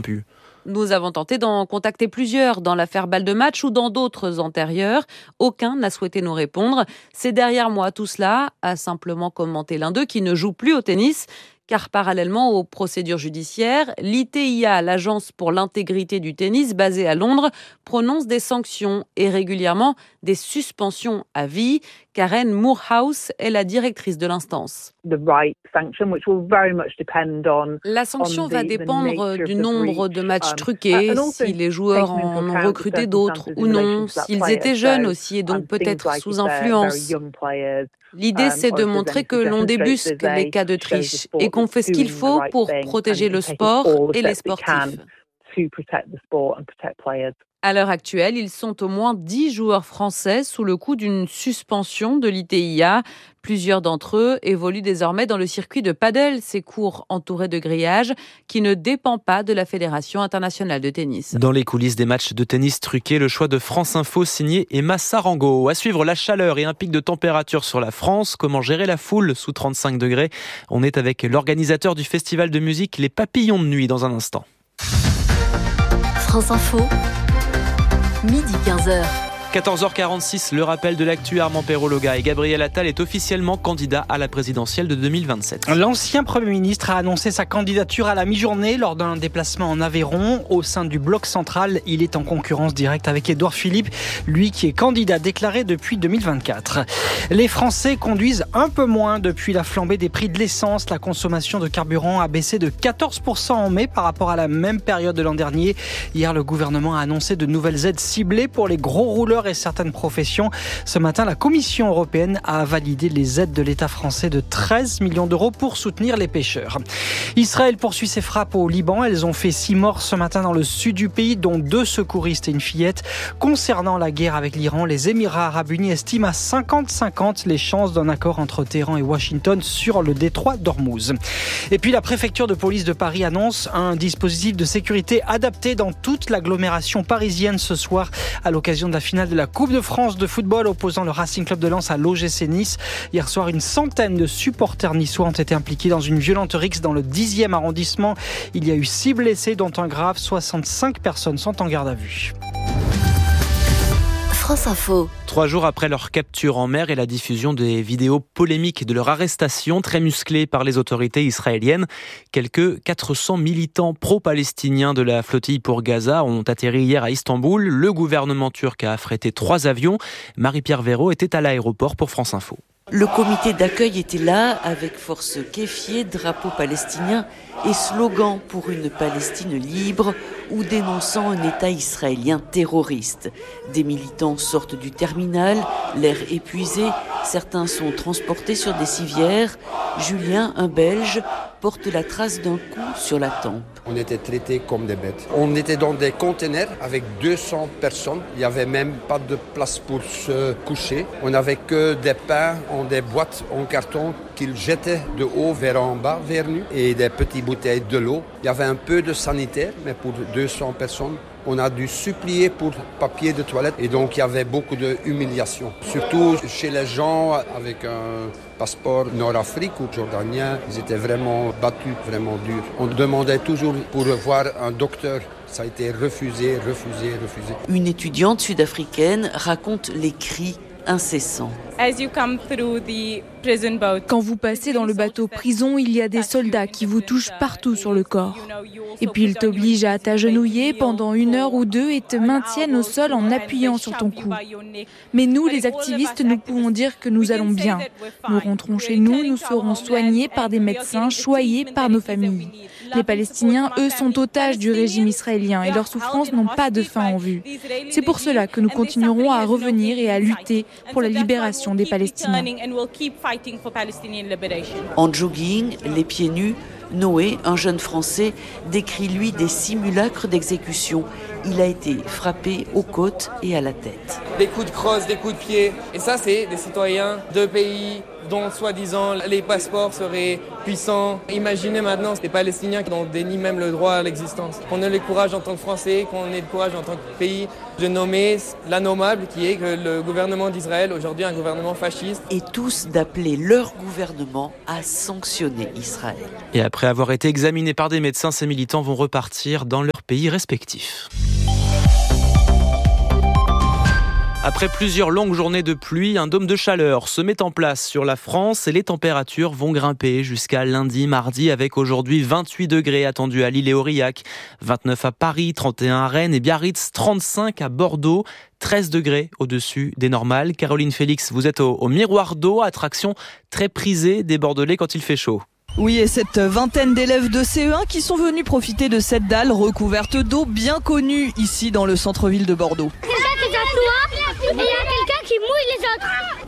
interrompu. Nous avons tenté d'en contacter plusieurs dans l'affaire balle de match ou dans d'autres antérieures. Aucun n'a souhaité nous répondre. C'est derrière moi tout cela, a simplement commenté l'un d'eux qui ne joue plus au tennis. Car parallèlement aux procédures judiciaires, l'ITIA, l'Agence pour l'intégrité du tennis basée à Londres, prononce des sanctions et régulièrement des suspensions à vie. Karen Moorhouse est la directrice de l'instance. La sanction va dépendre du nombre de matchs truqués, si les joueurs en ont recruté d'autres ou non, s'ils étaient jeunes aussi et donc peut-être sous influence. L'idée, c'est de montrer que l'on débusque les cas de triche et qu'on fait ce qu'il faut pour protéger le sport et les sportifs. À l'heure actuelle, ils sont au moins 10 joueurs français sous le coup d'une suspension de l'ITIA. Plusieurs d'entre eux évoluent désormais dans le circuit de paddle, ces cours entourés de grillages qui ne dépend pas de la Fédération internationale de tennis. Dans les coulisses des matchs de tennis truqués, le choix de France Info signé Emma Sarango. À suivre, la chaleur et un pic de température sur la France. Comment gérer la foule sous 35 degrés? On est avec l'organisateur du festival de musique Les Papillons de Nuit dans un instant. France Info. Midi 15h. 14h46, le rappel de l'actu. Armand Perrologa et Gabriel Attal est officiellement candidat à la présidentielle de 2027. L'ancien Premier ministre a annoncé sa candidature à la mi-journée lors d'un déplacement en Aveyron. Au sein du bloc central, il est en concurrence directe avec Édouard Philippe, lui qui est candidat déclaré depuis 2024. Les Français conduisent un peu moins depuis la flambée des prix de l'essence. La consommation de carburant a baissé de 14% en mai par rapport à la même période de l'an dernier. Hier, le gouvernement a annoncé de nouvelles aides ciblées pour les gros rouleurs et certaines professions. Ce matin, la Commission européenne a validé les aides de l'État français de 13 millions d'euros pour soutenir les pêcheurs. Israël poursuit ses frappes au Liban. Elles ont fait 6 morts ce matin dans le sud du pays, dont 2 secouristes et une fillette. Concernant la guerre avec l'Iran, les Émirats arabes unis estiment à 50-50 les chances d'un accord entre Téhéran et Washington sur le détroit d'Ormuz. Et puis la préfecture de police de Paris annonce un dispositif de sécurité adapté dans toute l'agglomération parisienne ce soir à l'occasion de la finale de la Coupe de France de football opposant le Racing Club de Lens à l'OGC Nice. Hier soir, une centaine de supporters niçois ont été impliqués dans une violente rixe dans le 10e arrondissement. Il y a eu 6 blessés, dont un grave. 65 personnes sont en garde à vue. France Info. 3 jours après leur capture en mer et la diffusion des vidéos polémiques de leur arrestation, très musclée par les autorités israéliennes, quelques 400 militants pro-palestiniens de la flottille pour Gaza ont atterri hier à Istanbul. Le gouvernement turc a affrété 3 avions. Marie-Pierre Véraud était à l'aéroport pour France Info. Le comité d'accueil était là, avec force kéfier, drapeau palestinien et slogan pour une Palestine libre ou dénonçant un État israélien terroriste. Des militants sortent du terminal, l'air épuisé, certains sont transportés sur des civières. Julien, un Belge, porte la trace d'un coup sur la tempe. On était traités comme des bêtes. On était dans des containers avec 200 personnes. Il n'y avait même pas de place pour se coucher. On n'avait que des pains en des boîtes en carton qu'ils jetaient de haut vers en bas, vers nous, et des petites bouteilles de l'eau. Il y avait un peu de sanitaire, mais pour 200 personnes, on a dû supplier pour papier de toilette et donc il y avait beaucoup d'humiliation. Surtout chez les gens avec un passeport nord-afrique ou jordanien, ils étaient vraiment battus, vraiment durs. On demandait toujours pour voir un docteur. Ça a été refusé. Une étudiante sud-africaine raconte les cris incessants. Quand vous passez dans le bateau prison, il y a des soldats qui vous touchent partout sur le corps. Et puis ils t'obligent à t'agenouiller pendant 1 heure ou 2 et te maintiennent au sol en appuyant sur ton cou. Mais nous, les activistes, nous pouvons dire que nous allons bien. Nous rentrons chez nous, nous serons soignés par des médecins, choyés par nos familles. Les Palestiniens, eux, sont otages du régime israélien et leurs souffrances n'ont pas de fin en vue. C'est pour cela que nous continuerons à revenir et à lutter pour la libération des Palestiniens. En jogging, les pieds nus, Noé, un jeune Français, décrit lui des simulacres d'exécution. Il a été frappé aux côtes et à la tête. Des coups de crosse, des coups de pied. Et ça, c'est des citoyens de pays dont, soi-disant, les passeports seraient puissants. Imaginez maintenant des Palestiniens qui dénient même le droit à l'existence. Qu'on ait le courage en tant que Français, qu'on ait le courage en tant que pays de nommer la nommable qui est que le gouvernement d'Israël, aujourd'hui un gouvernement fasciste. Et tous d'appeler leur gouvernement à sanctionner Israël. Et après avoir été examinés par des médecins, ces militants vont repartir dans leur leur pays respectif. Après plusieurs longues journées de pluie, un dôme de chaleur se met en place sur la France et les températures vont grimper jusqu'à lundi, mardi, avec aujourd'hui 28 degrés attendus à Lille et Aurillac, 29 à Paris, 31 à Rennes et Biarritz, 35 à Bordeaux, 13 degrés au-dessus des normales. Caroline Félix, vous êtes au Miroir d'eau, attraction très prisée des Bordelais quand il fait chaud. Oui, et cette vingtaine d'élèves de CE1 qui sont venus profiter de cette dalle recouverte d'eau bien connue ici dans le centre-ville de Bordeaux. Quelqu'un qui s'assoit et il y a quelqu'un qui mouille les autres.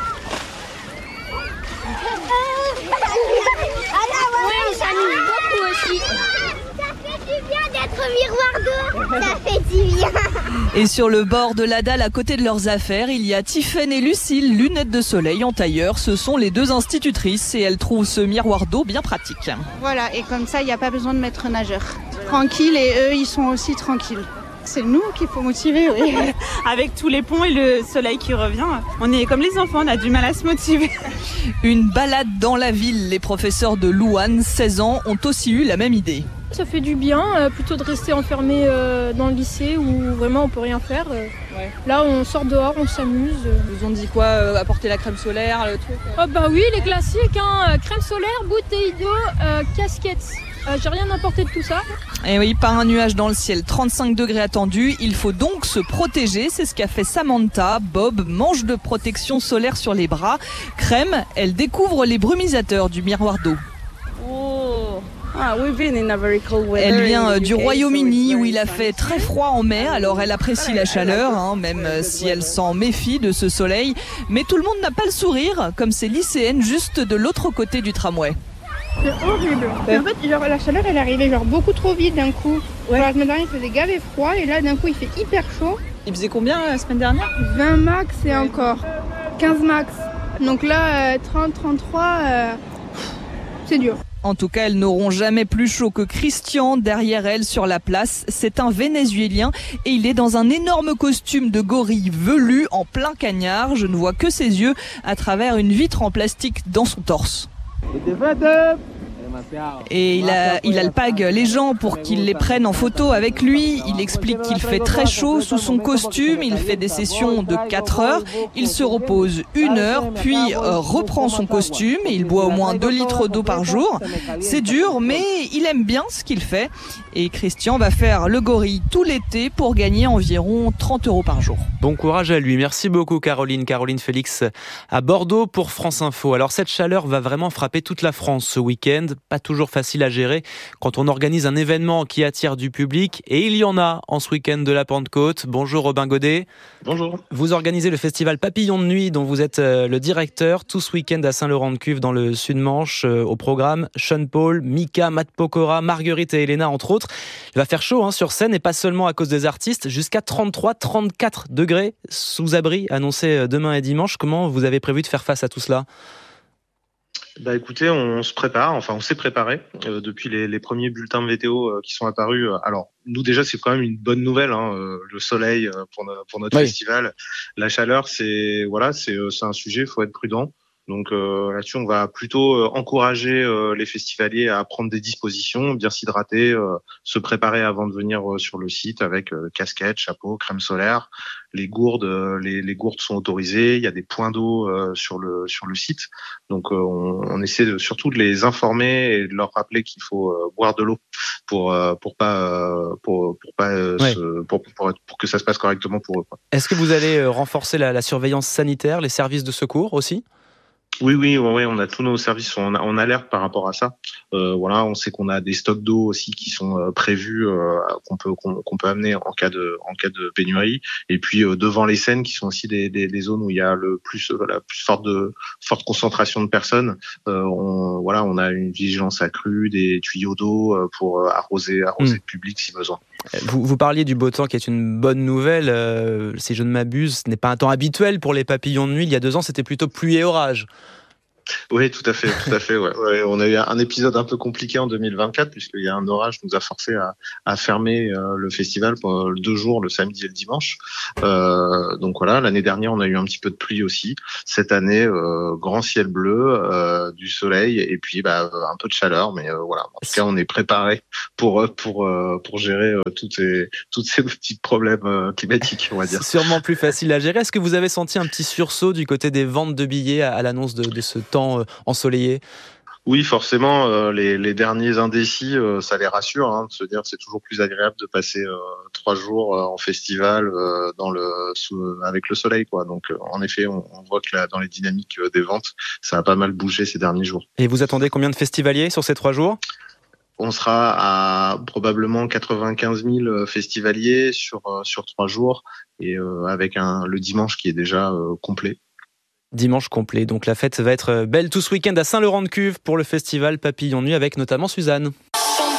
Oui, on s'amuse beaucoup aussi. Ça fait du bien d'être Miroir d'eau. Ça fait du bien. Et sur le bord de la dalle, à côté de leurs affaires, il y a Tiffaine et Lucille, lunettes de soleil en tailleur. Ce sont les deux institutrices et elles trouvent ce miroir d'eau bien pratique. Voilà, et comme ça, il n'y a pas besoin de maître nageur. Tranquille, et eux, ils sont aussi tranquilles. C'est nous qu'il faut motiver, oui. Avec tous les ponts et le soleil qui revient, on est comme les enfants, on a du mal à se motiver. Une balade dans la ville. Les professeurs de Louane, 16 ans, ont aussi eu la même idée. Ça fait du bien, plutôt de rester enfermé dans le lycée où vraiment on peut rien faire. Ouais. Là, on sort dehors, on s'amuse. Ils vous ont dit quoi, apporter la crème solaire, le truc Oh bah oui, les classiques, crème solaire, bouteille d'eau, casquette. J'ai rien apporté de tout ça. Et oui, pas un nuage dans le ciel, 35 degrés attendus. Il faut donc se protéger, c'est ce qu'a fait Samantha. Bob, manche de protection solaire sur les bras. Crème, elle découvre les brumisateurs du miroir d'eau. Elle vient du Royaume-Uni où il a fait très froid en mai, alors elle apprécie la chaleur, même si elle s'en méfie de ce soleil. Mais tout le monde n'a pas le sourire, comme ces lycéennes juste de l'autre côté du tramway. C'est horrible. En fait, la chaleur, elle est arrivée beaucoup trop vite d'un coup. La semaine dernière, il faisait gavé froid et là, d'un coup, il fait hyper chaud. Il faisait combien la semaine dernière ? 20 max et encore 15 max. Donc là, 30, 33, c'est dur. En tout cas, elles n'auront jamais plus chaud que Christian derrière elle sur la place. C'est un Vénézuélien et il est dans un énorme costume de gorille velu en plein cagnard. Je ne vois que ses yeux à travers une vitre en plastique dans son torse. Et il alpague les gens pour qu'ils les prennent en photo avec lui. Il explique qu'il fait très chaud sous son costume. Il fait des sessions de 4 heures. Il se repose 1 heure, puis reprend son costume. Et il boit au moins 2 litres d'eau par jour. C'est dur, mais il aime bien ce qu'il fait. Et Christian va faire le gorille tout l'été pour gagner environ 30 € par jour. Bon courage à lui. Merci beaucoup Caroline. Caroline Félix à Bordeaux pour France Info. Alors cette chaleur va vraiment frapper toute la France ce week-end. Pas toujours facile à gérer quand on organise un événement qui attire du public. Et il y en a en ce week-end de la Pentecôte. Bonjour Robin Godet. Bonjour. Vous organisez le festival Papillon de Nuit dont vous êtes le directeur. Tout ce week-end à Saint-Laurent-de-Cuve dans le Sud-Manche. Au programme Sean Paul, Mika, Matt Pokora, Marguerite et Elena entre autres. Il va faire chaud sur scène et pas seulement à cause des artistes. Jusqu'à 33-34 degrés sous abri annoncé demain et dimanche. Comment vous avez prévu de faire face à tout cela ? Écoutez, on se prépare, on s'est préparé depuis les premiers bulletins météo qui sont apparus. Alors nous déjà c'est quand même une bonne nouvelle, le soleil pour notre festival, la chaleur c'est un sujet, faut être prudent. Donc là-dessus, on va plutôt encourager les festivaliers à prendre des dispositions, bien s'hydrater, se préparer avant de venir sur le site avec casquette, chapeau, crème solaire. Les gourdes sont autorisées. Il y a des points d'eau sur le site. Donc on essaie surtout de les informer et de leur rappeler qu'il faut boire de l'eau pour que ça se passe correctement pour eux. Est-ce que vous allez renforcer la surveillance sanitaire, les services de secours aussi ? Oui, on a tous nos services en alerte par rapport à ça. On sait qu'on a des stocks d'eau aussi qui sont prévus, qu'on peut amener en cas de pénurie. Et puis devant les scènes qui sont aussi des zones où il y a la plus forte concentration de personnes. On a une vigilance accrue, des tuyaux d'eau pour arroser le public si besoin. Vous parliez du beau temps qui est une bonne nouvelle. Si je ne m'abuse, ce n'est pas un temps habituel pour les papillons de nuit. Il y a 2 ans, c'était plutôt pluie et orage. Oui, tout à fait. Ouais. On a eu un épisode un peu compliqué en 2024 puisqu'il y a un orage qui nous a forcé à fermer le festival pour 2 jours, le samedi et le dimanche. Donc voilà, l'année dernière, on a eu un petit peu de pluie aussi. Cette année, grand ciel bleu, du soleil et puis un peu de chaleur, mais voilà. En tout cas, on est préparé pour gérer tous ces petits problèmes climatiques, on va dire. C'est sûrement plus facile à gérer. Est-ce que vous avez senti un petit sursaut du côté des ventes de billets à l'annonce de ce temps ensoleillé ? Oui, forcément, les derniers indécis, ça les rassure, de se dire que c'est toujours plus agréable de passer 3 jours en festival avec le soleil, quoi. Donc, en effet, on voit que dans les dynamiques des ventes, ça a pas mal bougé ces derniers jours. Et vous attendez combien de festivaliers sur ces 3 jours ? On sera à probablement 95 000 festivaliers sur 3 jours et avec le dimanche qui est déjà complet. Dimanche complet, donc la fête va être belle tout ce week-end à Saint-Laurent-de-Cuve pour le festival Papillon Nuit avec notamment Suzanne.